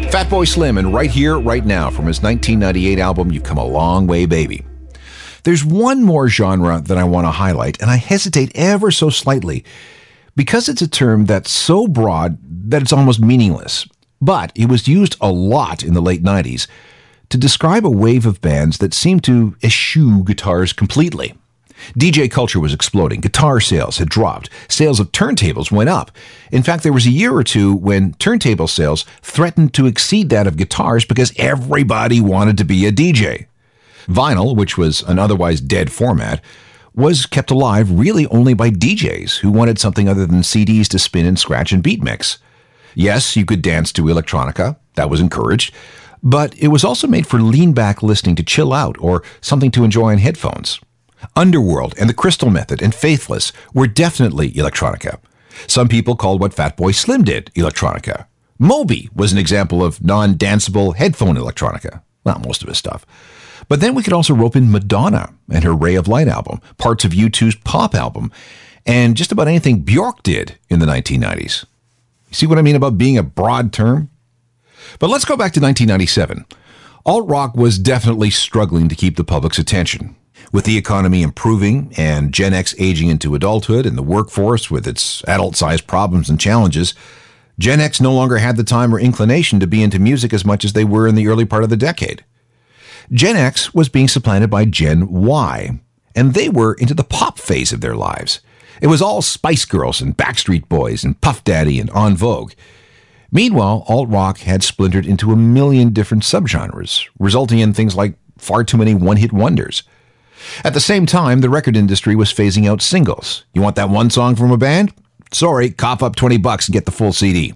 Fatboy Slim, and Right Here, Right Now from his 1998 album, You've Come a Long Way, Baby. There's one more genre that I want to highlight, and I hesitate ever so slightly because it's a term that's so broad that it's almost meaningless. But it was used a lot in the late 90s to describe a wave of bands that seemed to eschew guitars completely. DJ culture was exploding. Guitar sales had dropped. Sales of turntables went up. In fact, there was a year or two when turntable sales threatened to exceed that of guitars because everybody wanted to be a DJ. Vinyl, which was an otherwise dead format, was kept alive really only by DJs who wanted something other than CDs to spin and scratch and beat mix. Yes, you could dance to electronica. That was encouraged. But it was also made for lean-back listening to chill out or something to enjoy on headphones. Underworld and the Crystal Method and Faithless were definitely electronica. Some people called what Fatboy Slim did electronica. Moby was an example of non-danceable headphone electronica. Well, most of his stuff. But then we could also rope in Madonna and her Ray of Light album, parts of U2's Pop album, and just about anything Björk did in the 1990s. You see what I mean about being a broad term? But let's go back to 1997. Alt-rock was definitely struggling to keep the public's attention. With the economy improving and Gen X aging into adulthood and the workforce with its adult-sized problems and challenges, Gen X no longer had the time or inclination to be into music as much as they were in the early part of the decade. Gen X was being supplanted by Gen Y, and they were into the pop phase of their lives. It was all Spice Girls and Backstreet Boys and Puff Daddy and En Vogue. Meanwhile, alt-rock had splintered into a million different subgenres, resulting in things like far too many one-hit wonders. At the same time, the record industry was phasing out singles. You want that one song from a band? Sorry, cough up $20 and get the full CD.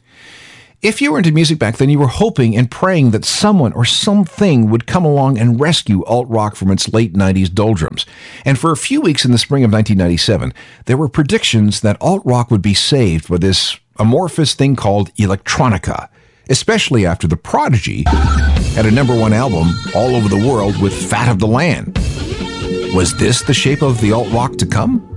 If you were into music back then, you were hoping and praying that someone or something would come along and rescue alt-rock from its late 90s doldrums. And for a few weeks in the spring of 1997, there were predictions that alt-rock would be saved by this amorphous thing called electronica, especially after The Prodigy had a #1 album all over the world with Fat of the Land. Was this the shape of the alt-rock to come?